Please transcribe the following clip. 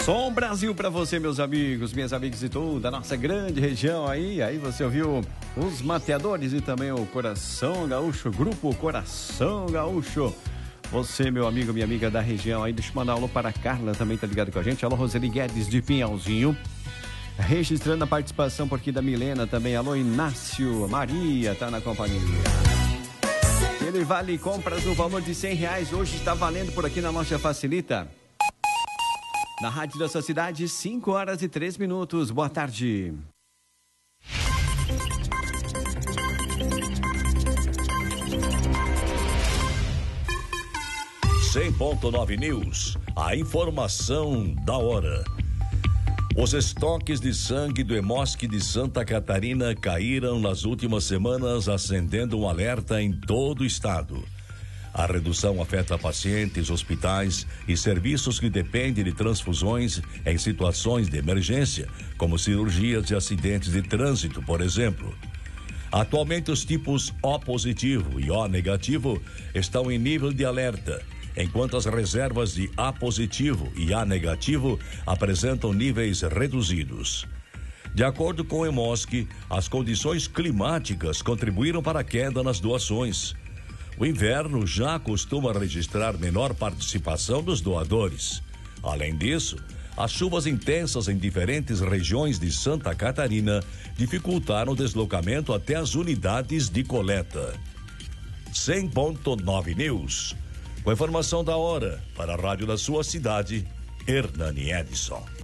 Som Brasil pra você, meus amigos, minhas amigas e toda a nossa grande região aí. Aí você ouviu os Mateadores e também o Coração Gaúcho, Grupo Coração Gaúcho. Você, meu amigo, minha amiga da região aí, deixa eu mandar um alô para a Carla, também tá ligado com a gente. Alô, Roseli Guedes de Pinhalzinho. Registrando a participação por aqui da Milena também. Alô, Inácio, Maria tá na companhia. Ele vale compras no valor de R$100. Hoje está valendo por aqui na Loja Facilita. Na Rádio da sua cidade, 5h03. Boa tarde. .9 News, a informação da hora. Os estoques de sangue do Hemosc de Santa Catarina caíram nas últimas semanas, acendendo um alerta em todo o estado. A redução afeta pacientes, hospitais e serviços que dependem de transfusões em situações de emergência, como cirurgias e acidentes de trânsito, por exemplo. Atualmente, os tipos O positivo e O negativo estão em nível de alerta, enquanto as reservas de A positivo e A negativo apresentam níveis reduzidos. De acordo com o Hemosc, as condições climáticas contribuíram para a queda nas doações. O inverno já costuma registrar menor participação dos doadores. Além disso, as chuvas intensas em diferentes regiões de Santa Catarina dificultaram o deslocamento até as unidades de coleta. 100.9 News. Com a informação da hora, para a rádio da sua cidade, Hernani Edson.